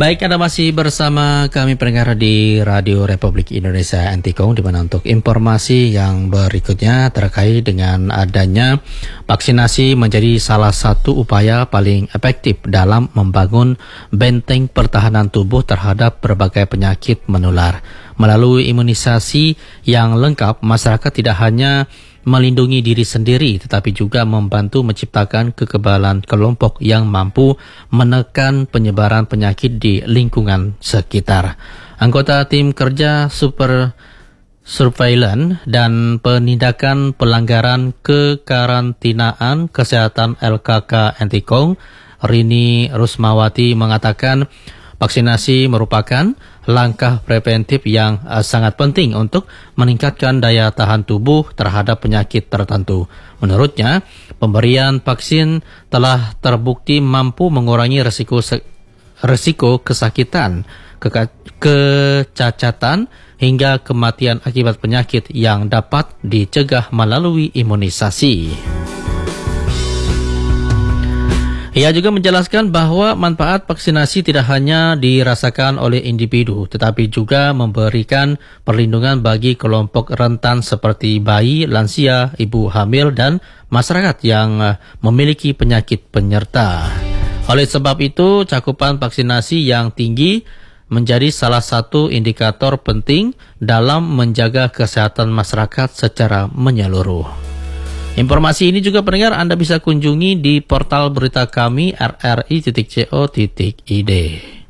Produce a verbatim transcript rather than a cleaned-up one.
Baik, Anda masih bersama kami pendengar di Radio Republik Indonesia Antikong, di mana untuk informasi yang berikutnya terkait dengan adanya vaksinasi menjadi salah satu upaya paling efektif dalam membangun benteng pertahanan tubuh terhadap berbagai penyakit menular. Melalui imunisasi yang lengkap, masyarakat tidak hanya melindungi diri sendiri, tetapi juga membantu menciptakan kekebalan kelompok yang mampu menekan penyebaran penyakit di lingkungan sekitar. Anggota tim kerja super surveillance dan penindakan pelanggaran kekarantinaan kesehatan L K K Antikong, Rini Rusmawati, mengatakan vaksinasi merupakan langkah preventif yang uh, sangat penting untuk meningkatkan daya tahan tubuh terhadap penyakit tertentu. Menurutnya, pemberian vaksin telah terbukti mampu mengurangi resiko se- resiko kesakitan, keka- kecacatan, hingga kematian akibat penyakit yang dapat dicegah melalui imunisasi. Ia juga menjelaskan bahwa manfaat vaksinasi tidak hanya dirasakan oleh individu, tetapi juga memberikan perlindungan bagi kelompok rentan seperti bayi, lansia, ibu hamil, dan masyarakat yang memiliki penyakit penyerta. Oleh sebab itu, cakupan vaksinasi yang tinggi menjadi salah satu indikator penting dalam menjaga kesehatan masyarakat secara menyeluruh. Informasi ini juga pendengar Anda bisa kunjungi di portal berita kami r r i titik co titik i d.